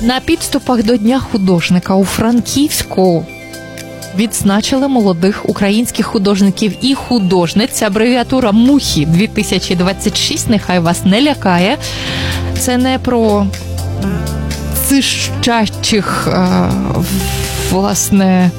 На підступах до Дня художника у Франківську відзначили молодих українських художників і художниць. Абревіатура «МУХІ 2026», нехай вас не лякає. Це не про цищачих, власне,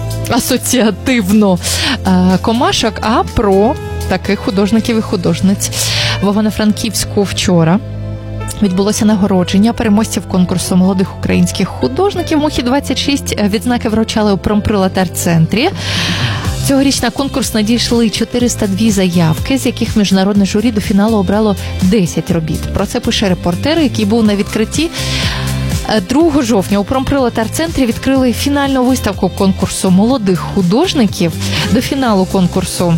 асоціативно комашок, а про таких художників і художниць. В Івано-Франківську вчора відбулося нагородження переможців конкурсу молодих українських художників. «МУХІ-26» відзнаки вручали у Промприлад арт-центрі. Цьогоріч на конкурс надійшли 402 заявки, з яких міжнародне журі до фіналу обрало 10 робіт. Про це пише репортер, який був на відкритті. 2 жовтня у Промприлад арт-центрі відкрили фінальну виставку конкурсу молодих художників. До фіналу конкурсу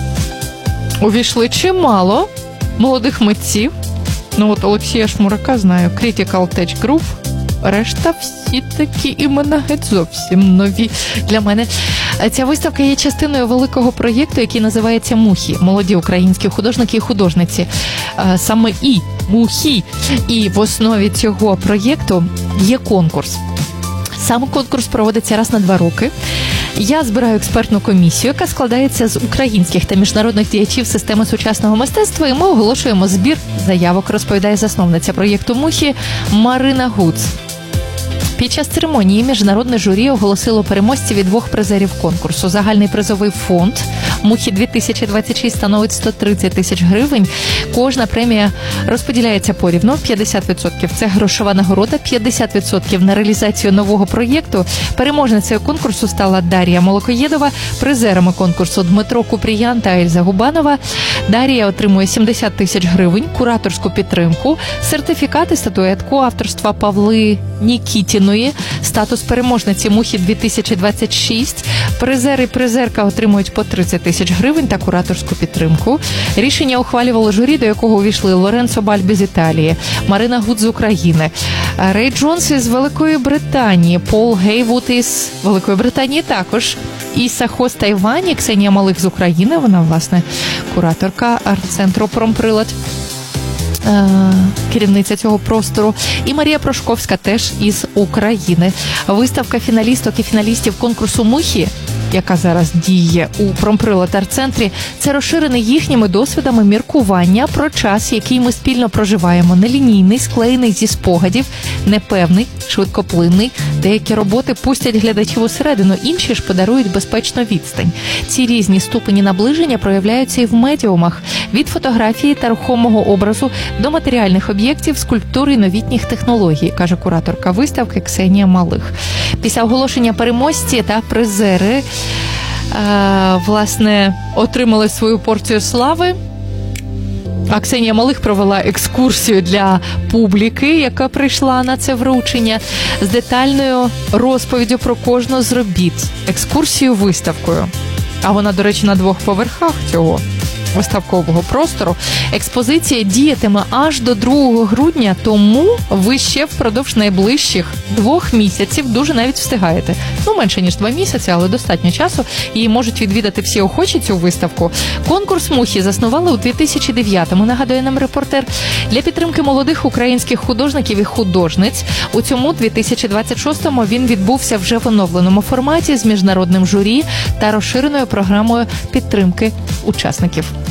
увійшли чимало молодих митців. Ну от Олексія Шмурака знаю, Critical Touch Group, решта всі такі імена геть зовсім нові для мене. Ця виставка є частиною великого проєкту, який називається «МУХІ» – молоді українські художники і художниці. Саме і «МУХІ». І в основі цього проєкту є конкурс. Сам конкурс проводиться раз на 2 роки. Я збираю експертну комісію, яка складається з українських та міжнародних діячів системи сучасного мистецтва, і ми оголошуємо збір заявок, розповідає засновниця проєкту «МУХІ» Марина Гуц. Під час церемонії міжнародне журі оголосило переможців і 2 призерів конкурсу. Загальний призовий фонд «МУХІ-2026» становить 130 тисяч гривень. Кожна премія розподіляється порівну. 50% – це грошова нагорода, 50% – на реалізацію нового проєкту. Переможницею конкурсу стала Дар'я Молокоєдова, призерами конкурсу Дмитро Купріян та Ельза Губанова. Дар'я отримує 70 тисяч гривень, кураторську підтримку, сертифікат і статуетку авторства Павли Нікітіної, статус переможниці «МУХІ-2026». Призер і призерка отримують по 30 тисяч гривень та кураторську підтримку. Рішення ухвалювало журі, до якого увійшли Лоренцо Бальбі з Італії, Марина Гуц з України, Рей Джонс із Великої Британії, Пол Гейвуд із Великої Британії також, Іса Хо з Тайвані, Ксенія Малих з України, вона, власне, кураторка арт-центру «Промприлад», керівниця цього простору, і Марія Прошковська теж із України. Виставка фіналісток і фіналістів конкурсу «МУХІ», яка зараз діє у Промприлад арт-центрі, це розширене їхніми досвідами міркування про час, який ми спільно проживаємо. Нелінійний, склеєний зі спогадів, непевний, швидкоплинний. Деякі роботи пустять глядачів усередину, інші ж подарують безпечну відстань. Ці різні ступені наближення проявляються і в медіумах. Від фотографії та рухомого образу до матеріальних об'єктів, скульптури і новітніх технологій, каже кураторка виставки Ксенія Малих. Після оголошення переможці та призери власне, отримали свою порцію слави. А Ксенія Малих провела екскурсію для публіки, яка прийшла на це вручення, з детальною розповіддю про кожну з робіт. Екскурсію-виставкою. А вона, до речі, на 2 поверхах цього виставкового простору. Експозиція діятиме аж до 2 грудня, тому ви ще впродовж найближчих 2 місяців дуже навіть встигаєте. Ну, менше ніж 2 місяці, але достатньо часу. Її можуть відвідати всі охочі цю виставку. Конкурс «МУХІ» заснували у 2009-му, нагадує нам репортер, для підтримки молодих українських художників і художниць. У цьому 2026-му він відбувся вже в оновленому форматі з міжнародним журі та розширеною програмою підтримки учасників.